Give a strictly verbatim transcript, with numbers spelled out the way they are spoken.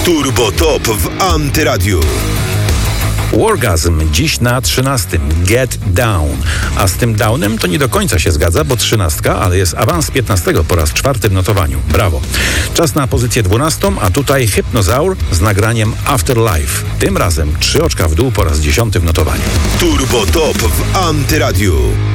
Turbo Top w Antyradiu. Wargasm dziś na trzynastym. Get Down. A z tym downem to nie do końca się zgadza, bo trzynastka, ale jest awans z piętnastego po raz czwarty w notowaniu. Brawo. Czas na pozycję dwunastą, a tutaj Hypnozaur z nagraniem Afterlife. Tym razem trzy oczka w dół po raz dziesiąty w notowaniu. Turbo Top w Antyradiu.